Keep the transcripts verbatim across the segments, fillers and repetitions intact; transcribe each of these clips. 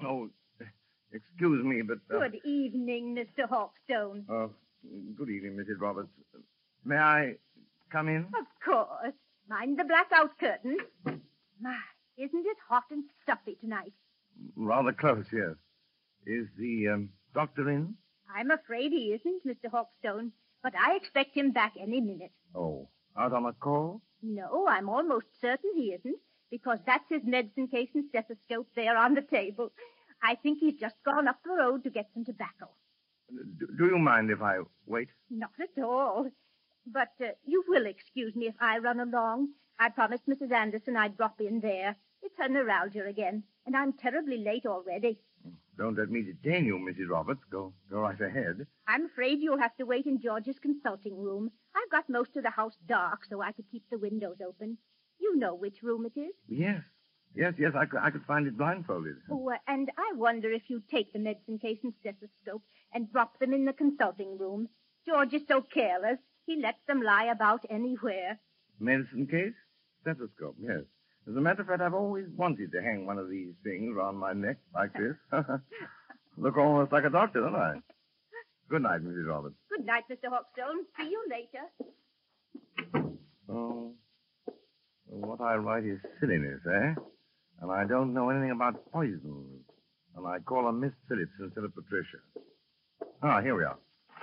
Oh, excuse me, but... Uh, Good evening, Mister Hawkstone. Uh, good evening, Missus Roberts. May I come in? Of course. Mind the blackout curtain. My, isn't it hot and stuffy tonight? Rather close, yes. Is the um, doctor in? I'm afraid he isn't, Mister Hawkstone, but I expect him back any minute. Oh, out on a call? No, I'm almost certain he isn't, because that's his medicine case and stethoscope there on the table. I think he's just gone up the road to get some tobacco. Do, do you mind if I wait? Not at all. But uh, you will excuse me if I run along. I promised Missus Anderson I'd drop in there. It's her neuralgia again, and I'm terribly late already. Don't let me detain you, Missus Roberts. Go, go right ahead. I'm afraid you'll have to wait in George's consulting room. I've got most of the house dark so I could keep the windows open. You know which room it is? Yes. Yes, yes, I could, I could find it blindfolded. Oh, uh, and I wonder if you'd take the medicine case and stethoscope and drop them in the consulting room. George is so careless. He lets them lie about anywhere. Medicine case? Stethoscope, yes. As a matter of fact, I've always wanted to hang one of these things around my neck like this. Look almost like a doctor, don't I? Good night, Missus Roberts. Good night, Mister Hawkstone. See you later. Oh, what I write is silliness, eh? And I don't know anything about poisons. And I call her Miss Phillips instead of Patricia. Ah, here we are.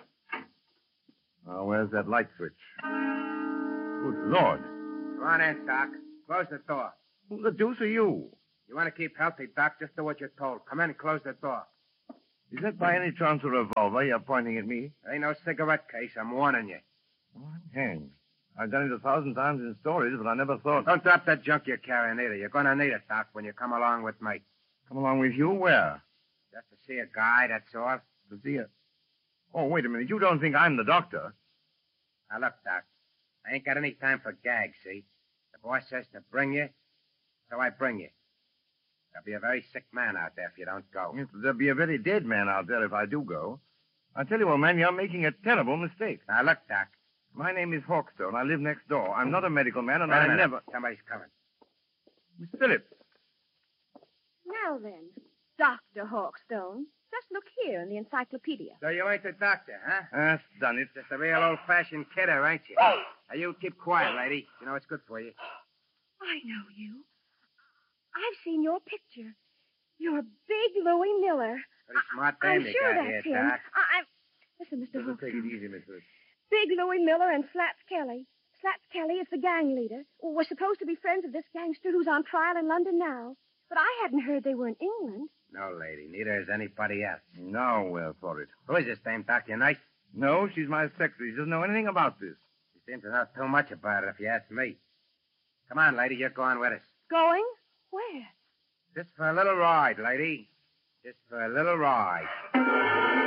Now, where's that light switch? Good Lord. Come on in, Doc. Close the door. Who the deuce are you? You want to keep healthy, Doc? Just do what you're told. Come in and close the door. Is that by any chance a revolver you're pointing at me? Ain't no cigarette case. I'm warning you. Oh, I'm hanged. I've done it a thousand times in stories, but I never thought... Don't drop that junk you're carrying either. You're going to need it, Doc, when you come along with me. Come along with you? Where? Just to see a guy, that's all. To see a... Oh, wait a minute. You don't think I'm the doctor? Now, look, Doc. I ain't got any time for gags, see? The boss says to bring you, so I bring you. There'll be a very sick man out there if you don't go. Yes, there'll be a very dead man out there if I do go. I tell you, old man, you're making a terrible mistake. Now, look, Doc. My name is Hawkstone. I live next door. I'm not a medical man, and Wait a I minute. never... Somebody's coming. Miss Phillips. Now then, Doctor Hawkstone, just look here in the encyclopedia. So you ain't the doctor, huh? That's done it. Just a real old-fashioned kidder, ain't you? Now, you keep quiet, lady. You know it's good for you. I know you. I've seen your picture. You're Big Louie Miller. Pretty smart I, dame I'm you sure got that's here, him. Doc. I, I'm... Listen, Mister Just take it Hawkstone. easy, Miss Phillips. Big Louie Miller and Slats Kelly. Slats Kelly is the gang leader. We're supposed to be friends of this gangster who's on trial in London now. But I hadn't heard they were in England. No, lady. Neither is anybody else. Now we're for it. Who is this dame, Doc? You nice? No, she's my secretary. She doesn't know anything about this. She seems to know too much about it, if you ask me. Come on, lady. You're going with us. Going? Where? Just for a little ride, lady. Just for a little ride.